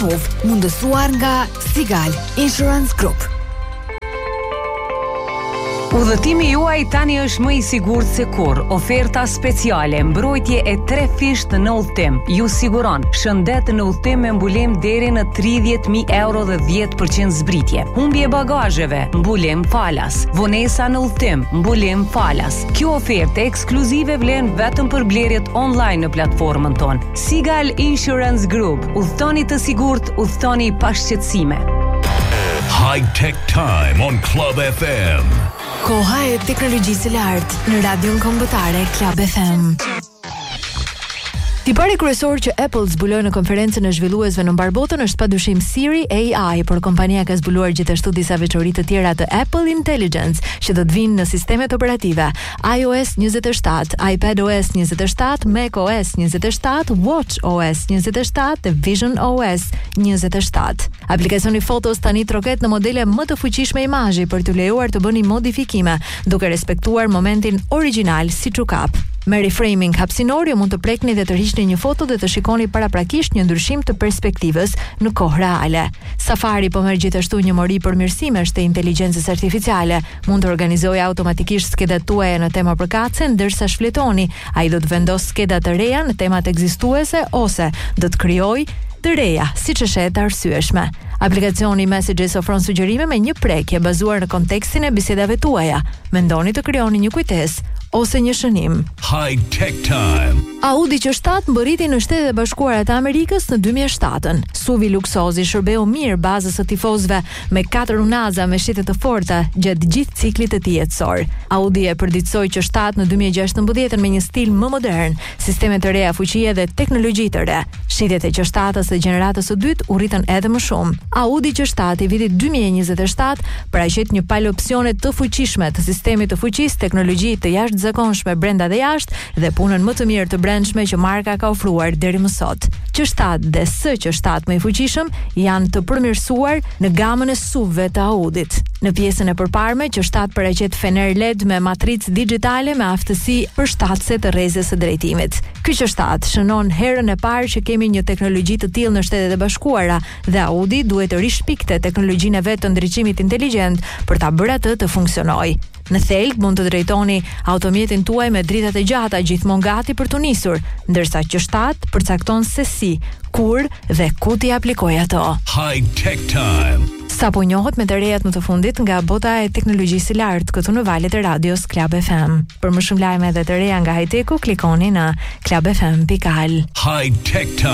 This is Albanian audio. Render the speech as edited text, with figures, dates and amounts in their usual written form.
mundësuar nga Sigal Insurance Group. Udhëtimi juaj tani është më i sigurt se kurrë. Oferta speciale, mbrojtje e 3 fisht në udhëtim. Ju siguron shëndet në udhëtim me mbulim deri në 30.000 euro dhe 10% zbritje. Humbje bagazheve, mbulim falas. Vonesa në udhëtim, mbulim falas. Kjo ofertë ekskluzive vlen vetëm për blerjet online në platformën tonë. Sigal Insurance Group. Udhëtoni të sigurt, udhëtoni pa shqetësime. High Tech Time on Club FM. Koha e teknologjisë së lartë në radion kombëtare Club FM. Tipari kryesor që Apple zbuloi në konferencën e zhvilluesve në mbar botën është padyshim Siri AI, por kompania ka zbuluar gjithashtu disa veçori të tjera të Apple Intelligence që do të vinë në sistemet operative iOS 27, iPadOS 27, macOS 27, watchOS 27 dhe visionOS 27. Aplikacioni Photos tani troket në modele më të fuqishme imazhi për t'u lejuar të bëni modifikime, duke respektuar momentin origjinal siç u kap. Me reframing hapësinor ju mund të prekni dhe të hiqni një foto dhe të shikoni paraprakisht një ndryshim të perspektivës në kohë reale. Safari po merr gjithashtu një mori përmirësimesh të inteligjencës artificiale. Mund të organizojë automatikisht skedat tuaja në tema përkatëse ndërsa shfletoni. Ai do të vendos skeda të reja në temat ekzistuese ose do të krijojë të reja, siç është e arsyeshme. Aplikacioni Messages ofron sugjerime me një prekje bazuar në kontekstin e bisedave tuaja. Mendoni të krijoni një kujtesë ose një shënim. High Tech Time. Audi Q7 mbërriti në Shtetet e Bashkuara të Amerikës në 2007. SUV-i luksozi shërbeu mirë bazës së tifozëve me 4 unaza me shite të forta gjatë gjithë ciklit të tij jetësor. Audi e përditësoi Q7 në 2016 me një stil më modern, sisteme të reja fuqie dhe teknologji të re. Shitjet e Q7-s së gjeneratës së dytë u rritën edhe më shumë. Audi Q7 i vitit 2027 paraqit një palë opsione të fuqishme të sistemit të fuqisë, teknologji të jashtëzakonshme brenda dhe jashtë dhe punën më të mirë të brendshme që marka ka ofruar deri më sot. Q7 dhe Q7 më i fuqishëm janë të përmirësuar në gamën e SUV-ve të Audit. Në pjesën e përparme, Q7 paraqet fener LED me matricë digjitale me aftësi përshtatëse të rrezës së drejtimit. Ky Q7 shënon herën e parë që kemi një teknologji të tillë në Shtetet e Bashkuara dhe Audi duhet të rishpikte teknologjinë e vet të ndriçimit inteligjent për ta bërë atë të funksionojë. Në thelb mund të drejtoni automjetin tuaj me dritat e gjata gjithmonë gati për të nisur, ndërsa Q7 përcakton se si, kur dhe ku t'i aplikoj ato. High Tech Time. Sapo njohet me të rejat më të fundit nga bota e teknologjisë së lartë këtu në valët e radios Club FM. Për më shumë lajme dhe të reja nga high-techu, klikoni në clubfm.al. High Tech Time.